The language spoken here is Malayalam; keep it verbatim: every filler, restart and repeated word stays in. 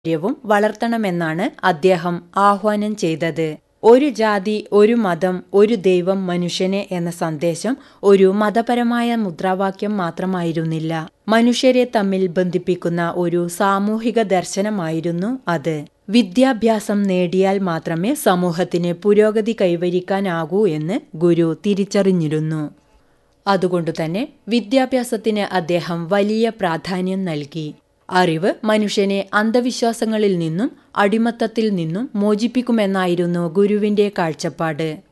വും വളർത്തണമെന്നാണ് അദ്ദേഹം ആഹ്വാനം ചെയ്തത്. ഒരു ജാതി, ഒരു മതം, ഒരു ദൈവം, മനുഷ്യനെ എന്ന സന്ദേശം ഒരു മതപരമായ മുദ്രാവാക്യം മാത്രമായിരുന്നില്ല. മനുഷ്യരെ തമ്മിൽ ബന്ധിപ്പിക്കുന്ന ഒരു സാമൂഹിക ദർശനമായിരുന്നു അത്. വിദ്യാഭ്യാസം നേടിയാൽ മാത്രമേ സമൂഹത്തിന് പുരോഗതി കൈവരിക്കാനാകൂ എന്ന് ഗുരു തിരിച്ചറിഞ്ഞിരുന്നു. അതുകൊണ്ടുതന്നെ വിദ്യാഭ്യാസത്തിന് അദ്ദേഹം വലിയ പ്രാധാന്യം നൽകി. അറിവ് മനുഷ്യനെ അന്ധവിശ്വാസങ്ങളിൽ നിന്നും അടിമത്തത്തിൽ നിന്നും മോചിപ്പിക്കുമെന്നായിരുന്നു ഗുരുവിന്റെ കാഴ്ചപ്പാട്.